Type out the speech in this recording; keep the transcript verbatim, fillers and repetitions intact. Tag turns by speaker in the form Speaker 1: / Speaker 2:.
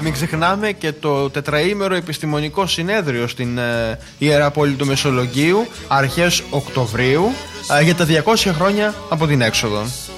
Speaker 1: Μην ξεχνάμε και το τετραήμερο επιστημονικό συνέδριο στην ε, Ιερά Πόλη του Μεσολογγίου αρχές Οκτωβρίου ε, για τα διακόσια χρόνια από την έξοδο.